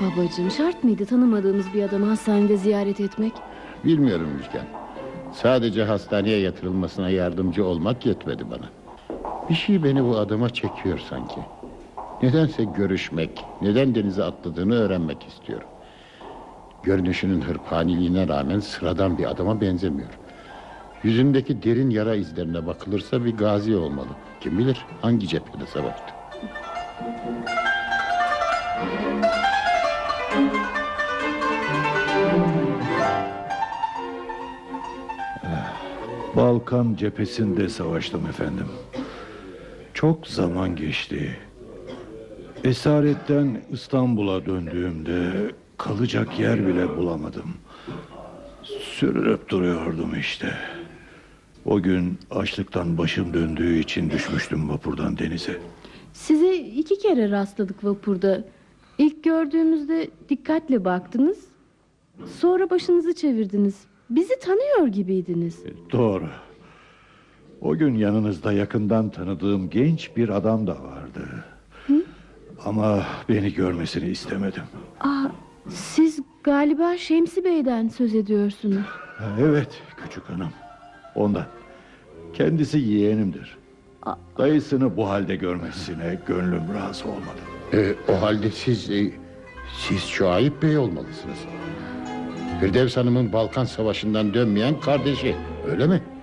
Babacığım, şart mıydı tanımadığımız bir adamı hastanede ziyaret etmek? Bilmiyorum Müjgan. Sadece hastaneye yatırılmasına yardımcı olmak yetmedi bana. Bir şey beni bu adama çekiyor sanki. Nedense görüşmek, neden denize atladığını öğrenmek istiyorum. Görünüşünün hırpaniliğine rağmen sıradan bir adama benzemiyor. Yüzündeki derin yara izlerine bakılırsa bir gazi olmalı. Kim bilir hangi cephede savaştı. Balkan cephesinde savaştım efendim. Çok zaman geçti. Esaretten İstanbul'a döndüğümde kalacak yer bile bulamadım. Sürünüp duruyordum işte. O gün açlıktan başım döndüğü için düşmüştüm vapurdan denize. Size 2 kere rastladık vapurda. İlk gördüğümüzde dikkatle baktınız. Sonra başınızı çevirdiniz. Bizi tanıyor gibiydiniz. Doğru. O gün yanınızda yakından tanıdığım genç bir adam da vardı. Hı? Ama beni görmesini istemedim. Siz galiba Şemsi Bey'den söz ediyorsunuz. Evet küçük hanım. Ondan. Kendisi yeğenimdir. Dayısını bu halde görmesine gönlüm razı olmadı. O halde siz Şuayb Bey olmalısınız. Firdevs Hanım'ın Balkan Savaşı'ndan dönmeyen kardeşi, öyle mi?